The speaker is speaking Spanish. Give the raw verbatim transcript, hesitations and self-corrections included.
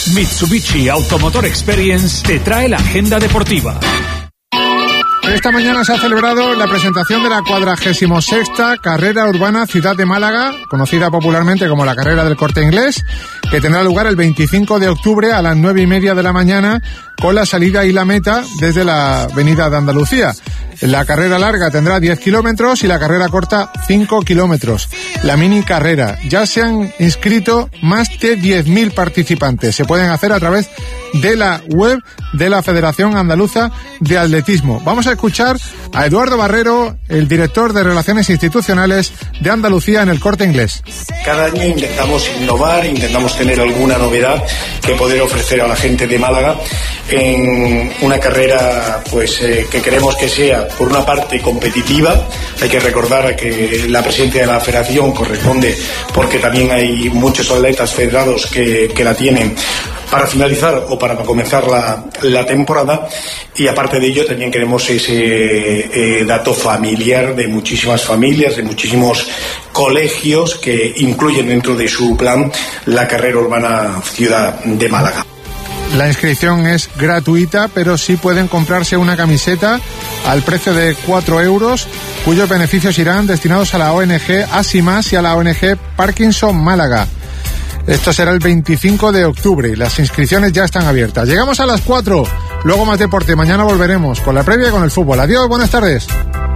Mitsubishi Automotor Experience te trae la agenda deportiva. Esta mañana se ha celebrado la presentación de la cuadragésima sexta Carrera Urbana Ciudad de Málaga, conocida popularmente como la Carrera del Corte Inglés, que tendrá lugar el veinticinco de octubre a las nueve y media de la mañana, con la salida y la meta desde la Avenida de Andalucía. La carrera larga tendrá diez kilómetros y la carrera corta cinco kilómetros. La mini carrera. Ya se han inscrito más de diez mil participantes. Se pueden hacer a través de la web de la Federación Andaluza de Atletismo. Vamos a escuchar a Eduardo Barrero, el director de Relaciones Institucionales de Andalucía en el Corte Inglés. Cada año intentamos innovar, intentamos tener alguna novedad que poder ofrecer a la gente de Málaga en una carrera pues eh, que queremos que sea, por una parte, competitiva. Hay que recordar que la presidencia de la federación corresponde porque también hay muchos atletas federados que, que la tienen para finalizar o para comenzar la, la temporada, y aparte de ello también queremos ese eh, dato familiar de muchísimas familias, de muchísimos colegios que incluyen dentro de su plan la Carrera Urbana Ciudad de Málaga. La inscripción es gratuita, pero sí pueden comprarse una camiseta al precio de cuatro euros, cuyos beneficios irán destinados a la O N G Asimas y a la O N G Parkinson Málaga. Esto será el veinticinco de octubre. Las inscripciones ya están abiertas. Llegamos a las cuatro. Luego más deporte. Mañana volveremos con la previa y con el fútbol. Adiós, buenas tardes.